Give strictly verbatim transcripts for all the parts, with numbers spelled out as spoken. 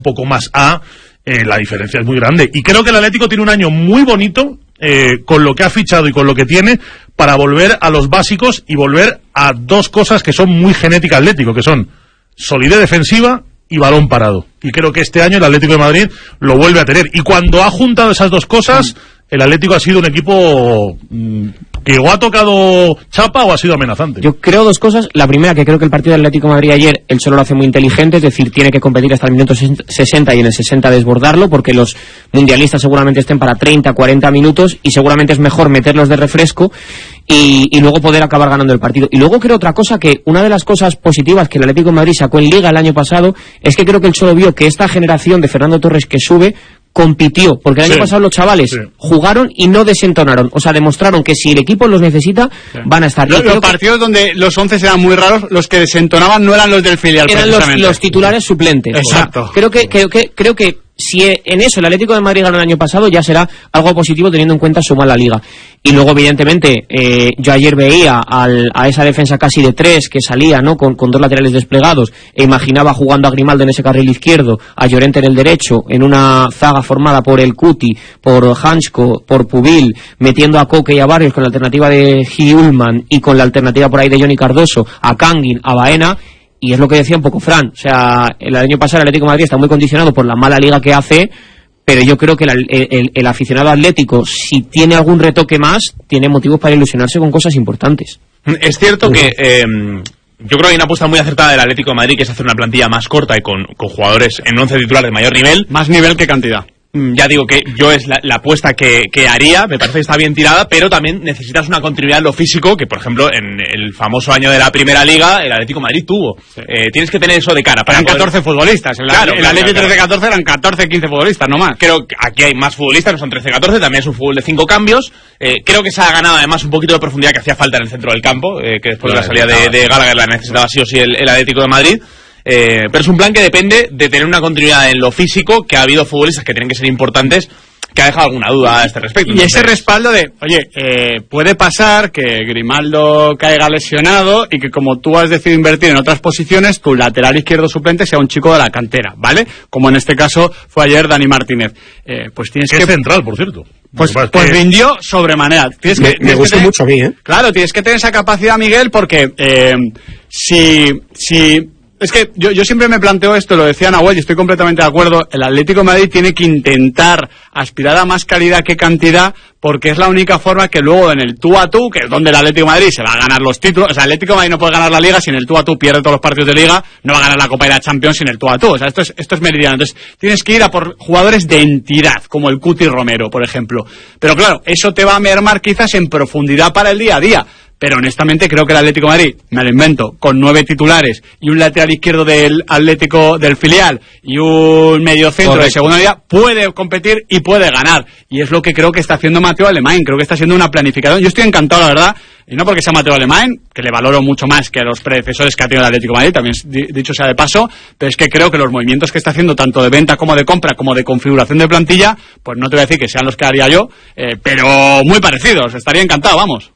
poco más A, eh, la diferencia es muy grande. Y creo que el Atlético tiene un año muy bonito, eh, con lo que ha fichado y con lo que tiene, para volver a los básicos y volver a dos cosas que son muy genética Atlético, que son solidez defensiva y balón parado. Y creo que este año el Atlético de Madrid lo vuelve a tener. Y cuando ha juntado esas dos cosas, el Atlético ha sido un equipo mmm, que o ha tocado chapa o ha sido amenazante. Yo creo dos cosas. La primera, que creo que el partido del Atlético de Madrid ayer, él solo lo hace muy inteligente, es decir, tiene que competir hasta el minuto sesenta y en el sesenta desbordarlo, porque los mundialistas seguramente estén para treinta, cuarenta minutos y seguramente es mejor meterlos de refresco y, y luego poder acabar ganando el partido. Y luego creo otra cosa, que una de las cosas positivas que el Atlético de Madrid sacó en Liga el año pasado es que creo que él solo vio que esta generación de Fernando Torres que sube compitió, porque el año sí, pasado los chavales sí. jugaron y no desentonaron, o sea, demostraron que si el equipo los necesita, sí. van a estar. Los, los partidos que donde los once eran muy raros, los que desentonaban no eran los del filial, eran los, los titulares suplentes. Exacto. O sea, creo que, creo que, creo que si en eso el Atlético de Madrid ganó el año pasado, ya será algo positivo teniendo en cuenta su mala liga. Y luego, evidentemente, eh, yo ayer veía al, a esa defensa casi de tres que salía, ¿no? Con, con dos laterales desplegados, e imaginaba jugando a Grimaldo en ese carril izquierdo, a Llorente en el derecho, en una zaga formada por el Cuti, por Hansko, por Pubil, metiendo a Coque y a Barrios con la alternativa de Giri Ullman y con la alternativa por ahí de Johnny Cardoso, a Kangin, a Baena. Y es lo que decía un poco Fran, o sea, el año pasado el Atlético de Madrid está muy condicionado por la mala liga que hace, pero yo creo que el, el, el aficionado atlético, si tiene algún retoque más, tiene motivos para ilusionarse con cosas importantes. Es cierto uh-huh. que eh, yo creo que hay una apuesta muy acertada del Atlético de Madrid, que es hacer una plantilla más corta y con, con jugadores en once titular de mayor nivel. Más nivel que cantidad. Ya digo que yo es la, la apuesta que, que haría, me parece que está bien tirada, pero también necesitas una continuidad en lo físico, que por ejemplo en el famoso año de la Primera Liga el Atlético de Madrid tuvo. Sí. Eh, tienes que tener eso de cara. Eran poder... catorce futbolistas, en la, claro, en la Liga trece catorce eran catorce quince futbolistas, no más. Creo que aquí hay más futbolistas, no son trece catorce, también es un fútbol de cinco cambios. Eh, creo que se ha ganado además un poquito de profundidad que hacía falta en el centro del campo, eh, que después claro, de la salida de, de Gallagher la necesitaba sí o sí el, el Atlético de Madrid. Eh, pero es un plan que depende de tener una continuidad en lo físico, que ha habido futbolistas que tienen que ser importantes, que ha dejado alguna duda a este respecto. Y entonces, ese respaldo de, oye, eh, puede pasar que Grimaldo caiga lesionado y que como tú has decidido invertir en otras posiciones, tu lateral izquierdo suplente sea un chico de la cantera, ¿vale? Como en este caso fue ayer Dani Martínez. Eh, pues tienes que... Es central, por cierto. Pues, pues que... rindió sobremanera. Tienes me que, me gusta tener... mucho a mí, ¿eh? Claro, tienes que tener esa capacidad, Miguel, porque eh, si... si Es que yo, yo siempre me planteo esto, lo decía Nahuel y estoy completamente de acuerdo, el Atlético de Madrid tiene que intentar aspirar a más calidad que cantidad, porque es la única forma que luego en el tú a tú, que es donde el Atlético de Madrid se va a ganar los títulos, o sea, el Atlético de Madrid no puede ganar la Liga si en el tú a tú pierde todos los partidos de Liga, no va a ganar la Copa y la Champions sin el tú a tú, o sea, esto es, esto es meridiano. Entonces tienes que ir a por jugadores de entidad, como el Cuti Romero, por ejemplo, pero claro, eso te va a mermar quizás en profundidad para el día a día. Pero honestamente creo que el Atlético de Madrid, me lo invento, con nueve titulares y un lateral izquierdo del Atlético del filial y un mediocentro de segunda liga, puede competir y puede ganar. Y es lo que creo que está haciendo Mateo Alemán. Creo que está haciendo una planificación. Yo estoy encantado, la verdad, y no porque sea Mateo Alemán, que le valoro mucho más que a los predecesores que ha tenido el Atlético de Madrid, también dicho sea de paso, pero es que creo que los movimientos que está haciendo, tanto de venta como de compra, como de configuración de plantilla, pues no te voy a decir que sean los que haría yo, eh, pero muy parecidos. Estaría encantado, vamos.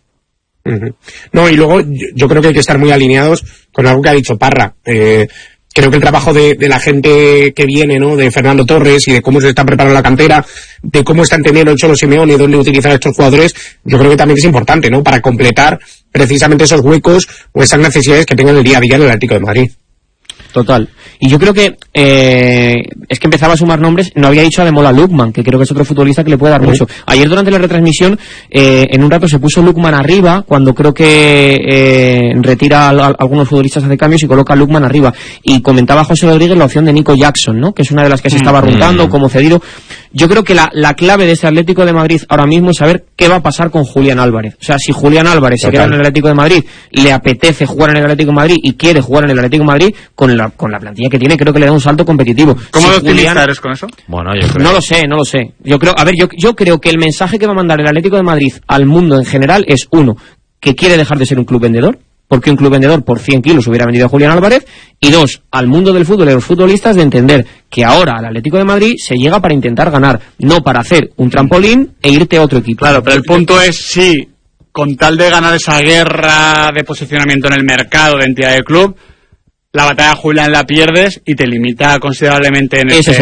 No, y luego yo, yo creo que hay que estar muy alineados con algo que ha dicho Parra. Eh, creo que el trabajo de, de la gente que viene, ¿no? De Fernando Torres y de cómo se está preparando la cantera, de cómo está entendiendo el Cholo Simeone y dónde utilizar a estos jugadores, yo creo que también es importante, ¿no? Para completar precisamente esos huecos o esas necesidades que tengan el día a día en el Atlético de Madrid. Total. Y yo creo que eh, es que empezaba a sumar nombres, no había dicho a Ademola Lookman, que creo que es otro futbolista que le puede dar uh-huh. mucho. Ayer durante la retransmisión, eh, en un rato se puso Lookman arriba, cuando creo que eh, retira a, a algunos futbolistas hace cambios y coloca a Lookman arriba. Y comentaba José Rodríguez la opción de Nico Jackson, ¿no? Que es una de las que se estaba rotando uh-huh. como cedido. Yo creo que la, la clave de este Atlético de Madrid ahora mismo es saber qué va a pasar con Julián Álvarez. O sea, si Julián Álvarez Total. se queda en el Atlético de Madrid, le apetece jugar en el Atlético de Madrid y quiere jugar en el Atlético de Madrid, con la, con la plantilla que tiene, creo que le da un salto competitivo. ¿Cómo si lo optimista Julián... eres con eso? Bueno, yo creo... No lo sé, no lo sé. Yo creo, a ver, yo, yo creo que el mensaje que va a mandar el Atlético de Madrid al mundo en general es, uno, que quiere dejar de ser un club vendedor, porque un club vendedor por cien kilos hubiera vendido a Julián Álvarez, y dos, al mundo del fútbol y a los futbolistas de entender que ahora al Atlético de Madrid se llega para intentar ganar, no para hacer un trampolín e irte a otro equipo. Claro, pero el punto es si, con tal de ganar esa guerra de posicionamiento en el mercado de entidad del club, la batalla Julián la pierdes y te limita considerablemente en ese,